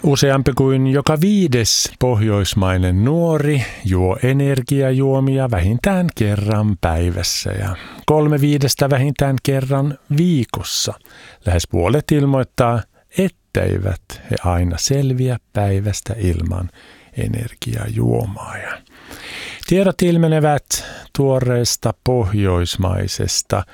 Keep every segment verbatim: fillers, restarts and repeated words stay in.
Useampi kuin joka viides pohjoismainen nuori juo energiajuomia vähintään kerran päivässä ja kolme viidestä vähintään kerran viikossa. Lähes puolet ilmoittaa, etteivät he aina selviä päivästä ilman energiajuomaa. Ja tiedot ilmenevät tuoreesta pohjoismaisesta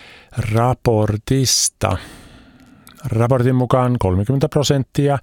raportista. Raportin mukaan kolmekymmentä prosenttia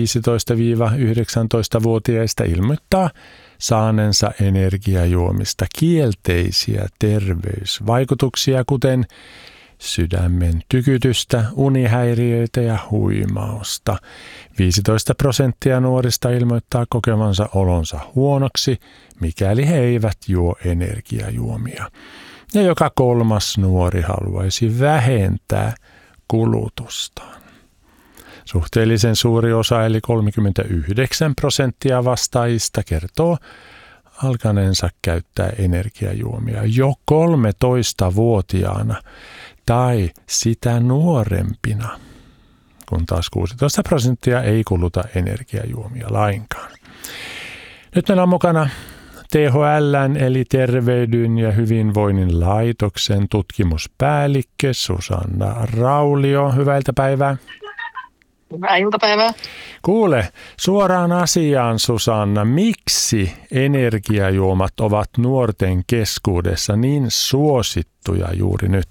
viisitoista–yhdeksäntoista-vuotiaista ilmoittaa saaneensa energiajuomista kielteisiä terveysvaikutuksia, kuten sydämen tykytystä, unihäiriöitä ja huimausta. viisitoista prosenttia nuorista ilmoittaa kokevansa olonsa huonoksi, mikäli he eivät juo energiajuomia. Ja joka kolmas nuori haluaisi vähentää kulutustaan. Suhteellisen suuri osa eli kolmekymmentäyhdeksän prosenttia vastaajista kertoo alkaneensa käyttää energiajuomia jo kolmetoistavuotiaana tai sitä nuorempina, kun taas kuusitoista prosenttia ei kuluta energiajuomia lainkaan. Nyt meillä on mukana T H L:n eli Terveyden ja hyvinvoinnin laitoksen tutkimuspäällikkö Susanna Raulio. Hyvää iltapäivää. Hyvää iltapäivää. Kuule, suoraan asiaan Susanna, miksi energiajuomat ovat nuorten keskuudessa niin suosittuja juuri nyt?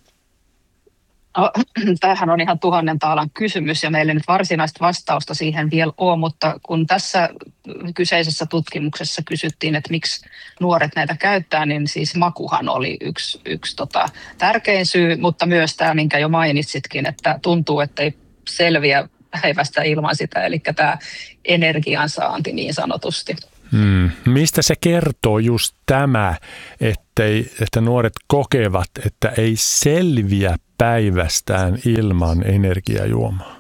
No, tämähän on ihan tuhannen taalan kysymys ja meillä nyt varsinaista vastausta siihen vielä on, mutta kun tässä kyseisessä tutkimuksessa kysyttiin, että miksi nuoret näitä käyttää, niin siis makuhan oli yksi, yksi tota, tärkein syy, mutta myös tämä, minkä jo mainitsitkin, että tuntuu, että ei selviä päivästä ilman sitä, eli tämä energiansaanti niin sanotusti. Hmm. Mistä se kertoo just tämä, ettei, että nuoret kokevat, että ei selviä päivästään ilman energiajuomaa?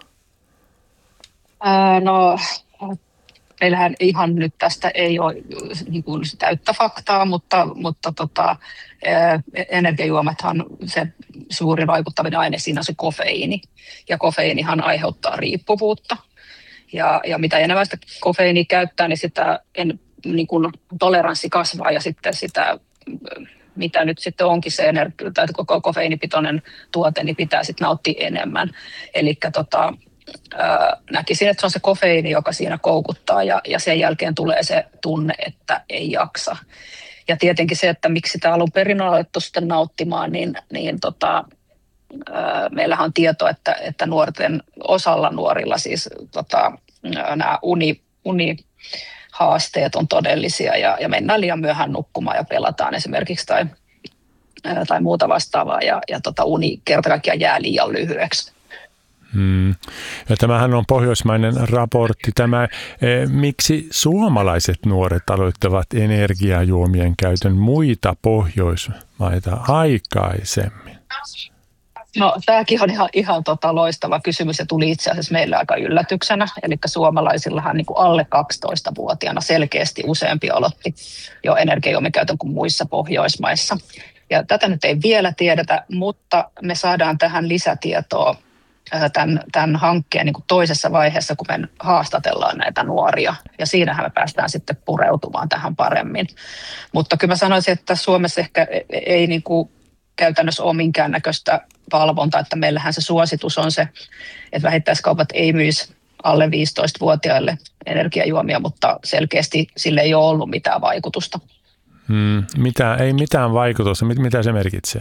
Ää, no, meillähän ihan nyt tästä ei ole niin kuin täyttä faktaa, mutta, mutta tota, ää, energiajuomathan se suurin vaikuttavin aine siinä on se kofeiini, ja kofeiinihan aiheuttaa riippuvuutta. Ja, ja mitä enemmän sitä kofeiinia käyttää, niin sitä en, niin kuin toleranssi kasvaa ja sitten sitä, mitä nyt sitten onkin se energia, tai koko kofeiinipitoinen tuote, niin pitää sitten nauttia enemmän. Eli tota, näkisin, että se on se kofeiini, joka siinä koukuttaa ja, ja sen jälkeen tulee se tunne, että ei jaksa. Ja tietenkin se, että miksi sitä alun perin on alettu sitten nauttimaan, niin, niin tota, meillähän on tieto, että, että nuorten osalla nuorilla siis tota, nämä uni, unihaasteet on todellisia ja, ja mennään liian myöhään nukkumaan ja pelataan esimerkiksi tai, tai muuta vastaavaa ja, ja tota, uni kerta kaikkiaan jää liian lyhyeksi. Hmm. Ja tämähän on pohjoismainen raportti. Tämä, eh, miksi suomalaiset nuoret aloittavat energiajuomien käytön muita pohjoismaita aikaisemmin? No tämäkin on ihan, ihan tota loistava kysymys ja tuli itse asiassa meille aika yllätyksenä. Eli suomalaisillahan niin kuin alle kaksitoistavuotiaana selkeästi useampi aloitti jo energiajuomien käytön kuin muissa Pohjoismaissa. Ja tätä nyt ei vielä tiedetä, mutta me saadaan tähän lisätietoa tämän, tämän hankkeen niin kuin toisessa vaiheessa, kun me haastatellaan näitä nuoria. Ja siinähän me päästään sitten pureutumaan tähän paremmin. Mutta kyllä mä sanoisin, että Suomessa ehkä ei niin kuin käytännössä ole minkäännäköistä valvontaa, että meillähän se suositus on se, että vähittäiskaupat ei myisi alle viisitoistavuotiaille energiajuomia, mutta selkeästi sille ei ole ollut mitään vaikutusta. Hmm, mitä, ei mitään vaikutusta. Mit, mitä se merkitsee?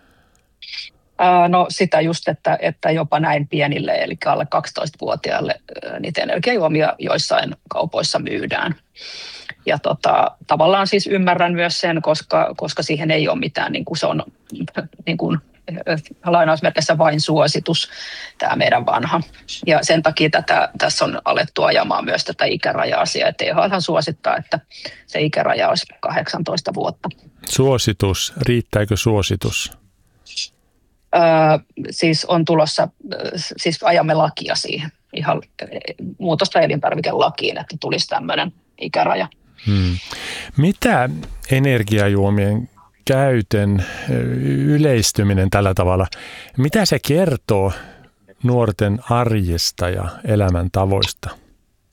Ää, no sitä just, että, että jopa näin pienille, eli alle kaksitoistavuotiaille niitä energiajuomia joissain kaupoissa myydään. Ja tota, tavallaan siis ymmärrän myös sen, koska, koska siihen ei ole mitään, niin kuin se on niin kuin, lainausmerkissä vain suositus, tämä meidän vanha. Ja sen takia tätä, tässä on alettu ajamaan myös tätä ikäraja-asiaa. T H L suosittaa, että se ikäraja olisi kahdeksantoista vuotta. Suositus, riittääkö suositus? Öö, siis on tulossa, siis ajamme lakia siihen, ihan muutosta elintarvikelakiin, että tulisi tämmöinen ikäraja. Hmm. Mitä energiajuomien käytön yleistyminen tällä tavalla, mitä se kertoo nuorten arjesta ja elämäntavoista?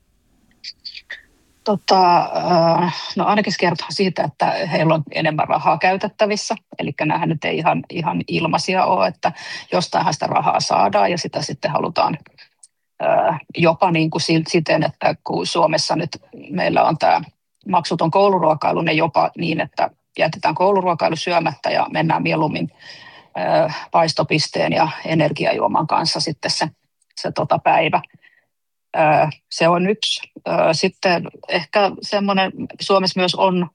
Tota, no ainakin se kertoo siitä, että heillä on enemmän rahaa käytettävissä, eli näähän nyt ei ihan, ihan ilmaisia ole, että jostainhan sitä rahaa saadaan ja sitä sitten halutaan jopa niin kuin siten, että kun Suomessa nyt meillä on tämä maksuton kouluruokailu, ne jopa niin, että jätetään kouluruokailu syömättä ja mennään mieluummin paistopisteen ja energiajuoman kanssa sitten se, se tota päivä. Se on yksi. Sitten ehkä semmoinen, Suomessa myös on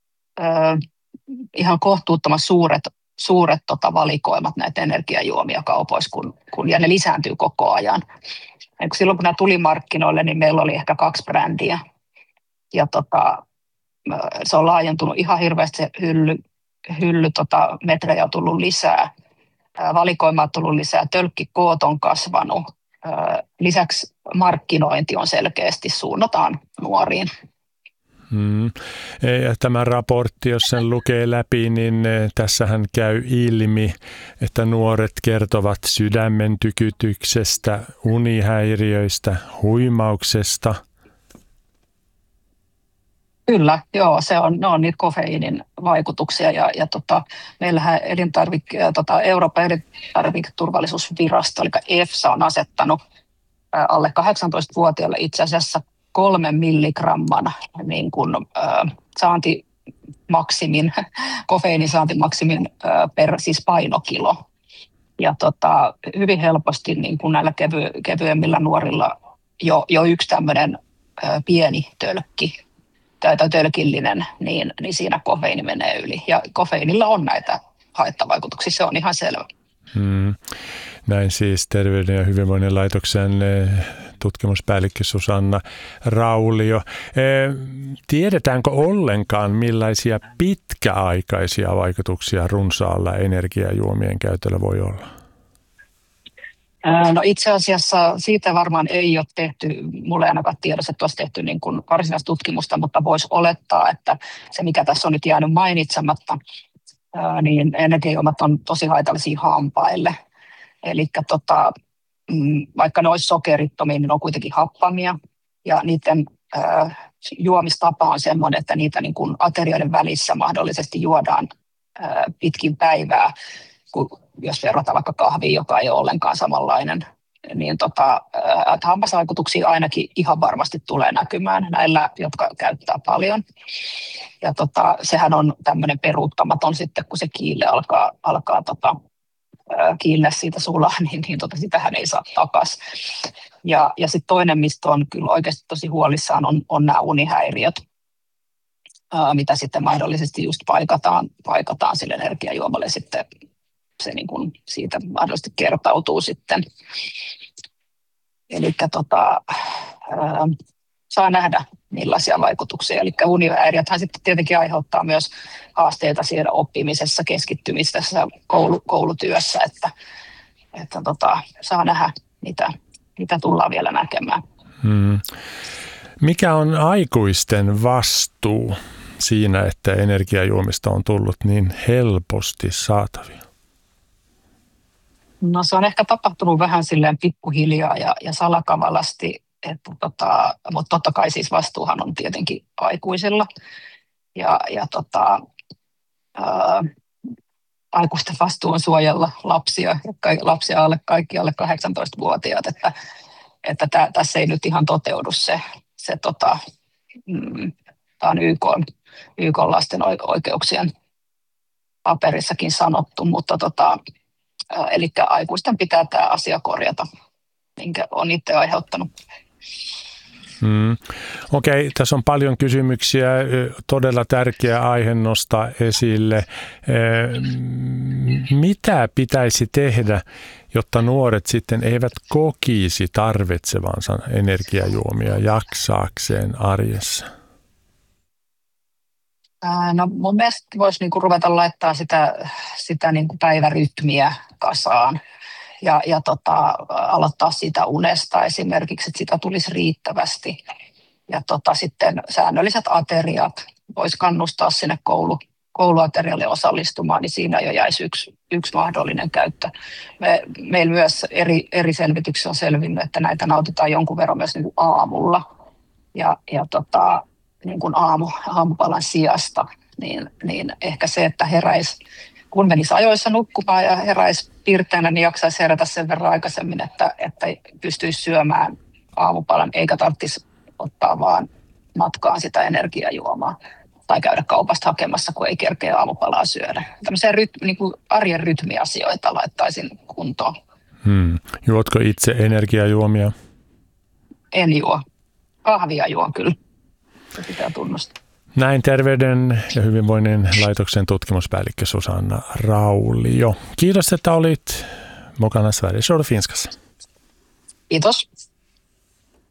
ihan kohtuuttoman suuret, suuret tota valikoimat näitä energiajuomia kaupoissa, kun, kun, ja ne lisääntyy koko ajan. Silloin kun nämä tuli markkinoille, niin meillä oli ehkä kaksi brändiä. Ja tota, se on laajentunut ihan hirveästi, se hylly, hylly tota, metrejä on tullut lisää, valikoimaa on tullut lisää, tölkkikoot on kasvanut. Lisäksi markkinointi on selkeästi, suunnataan nuoriin. Hmm. Ja tämä raportti, jos sen lukee läpi, niin tässähän käy ilmi, että nuoret kertovat sydämen tykytyksestä, unihäiriöistä, huimauksesta. Kyllä, joo, se on, ne on niitä kofeiinin vaikutuksia ja, ja tota, meillähän elintarvike, tota, Euroopan elintarviketurvallisuusvirasto, eli EFSA on asettanut ä, alle kahdeksantoistavuotiaille itse asiassa kolmen milligramman niin kuin, ä, saantimaksimin, kofeiinin saantimaksimin ä, per siis painokilo. Ja tota, hyvin helposti niin kuin näillä kevy, kevyemmillä nuorilla jo, jo yksi tämmöinen ä, pieni tölkki tai tölkillinen, niin, niin siinä kofeiini menee yli. Ja kofeiinilla on näitä haittavaikutuksia, se on ihan selvä. Hmm. Näin siis Terveyden ja hyvinvoinnin laitoksen tutkimuspäällikkö Susanna Raulio. Tiedetäänkö ollenkaan, millaisia pitkäaikaisia vaikutuksia runsaalla energiajuomien käytöllä voi olla? No itse asiassa siitä varmaan ei ole tehty, mulle ei ainakaan tiedossa, että olisi tehty niin kuin varsinaista tutkimusta, mutta voisi olettaa, että se mikä tässä on nyt jäänyt mainitsematta, niin energiajuomat on tosi haitallisia hampaille. Eli tota, vaikka ne olisi sokerittomia, niin ne on kuitenkin happamia ja niiden äh, juomistapa on sellainen, että niitä niin kuin aterioiden välissä mahdollisesti juodaan äh, pitkin päivää, kun jos verrataan vaikka kahviin, joka ei ole ollenkaan samanlainen, niin tota, äh, hammasvaikutuksia ainakin ihan varmasti tulee näkymään näillä, jotka käyttää paljon. Ja tota, sehän on tämmöinen peruuttamaton sitten, kun se kiille alkaa, alkaa tota, kiinni siitä sulaa, niin, niin tota, sitähän ei saa takaisin. Ja, ja sitten toinen, mistä on kyllä oikeasti tosi huolissaan, on, on nämä unihäiriöt, ää, mitä sitten mahdollisesti just paikataan, paikataan sille energiajuomalle, sitten se niin kun siitä mahdollisesti kertautuu sitten. Eli tota, ää, saa nähdä, millaisia vaikutuksia. Eli unihäiriöthän sitten tietenkin aiheuttaa myös haasteita siellä oppimisessa, keskittymisessä, koulu, koulutyössä, että, että tota, saa nähdä, mitä, mitä tullaan vielä näkemään. Hmm. Mikä on aikuisten vastuu siinä, että energiajuomista on tullut niin helposti saatavia? No se on ehkä tapahtunut vähän silleen pikkuhiljaa ja, ja salakavalasti. Että tota, mutta totta kai siis vastuuhan on tietenkin aikuisilla ja, ja tota, ää, aikuisten vastuu on suojella lapsia, lapsia alle, kaikki alle kahdeksantoistavuotiaat, että, että tää, tässä ei nyt ihan toteudu se, se tota, mm, tämä on Y K, Y K lasten oikeuksien paperissakin sanottu, mutta tota, ää, eli aikuisten pitää tämä asia korjata, minkä on itse aiheuttanut. Hmm. Okei, tässä on paljon kysymyksiä, todella tärkeä aihe nostaa esille. Mitä pitäisi tehdä, jotta nuoret sitten eivät kokisi tarvitsevansa energiajuomia jaksaakseen arjessa? No mun mielestä voisi niinku ruveta laittaa sitä, sitä niinku päivärytmiä kasaan. Ja, ja tota, aloittaa sitä unesta esimerkiksi, että sitä tulisi riittävästi. Ja tota, sitten säännölliset ateriat voisi kannustaa sinne koulu, kouluaterialle osallistumaan, niin siinä jo jäisi yksi, yksi mahdollinen käyttö. Me, meillä myös eri, eri selvityksissä on selvinnyt, että näitä nautitaan jonkun verran myös niin kuin aamulla. Ja, ja tota, niin kuin aamu, aamupalan sijasta, niin, niin ehkä se, että heräisi, kun menisi ajoissa nukkumaan ja heräisi pirteänä, niin jaksaisi herätä sen verran aikaisemmin, että, että pystyisi syömään aamupalan, eikä tarvitsisi ottaa vaan matkaan sitä energiajuomaa tai käydä kaupasta hakemassa, kun ei kerkeä aamupalaa syödä. Tämmöisiä ryt, niin kuin arjen rytmiasioita laittaisin kuntoon. Hmm. Juotko itse energiajuomia? En juo. Kahvia juon kyllä. Se pitää tunnustaa. Näin Terveyden ja hyvinvoinnin laitoksen tutkimuspäällikkö Susanna Raulio. Kiitos, että olit mukana Sveriges Radio Finskassa. Kiitos.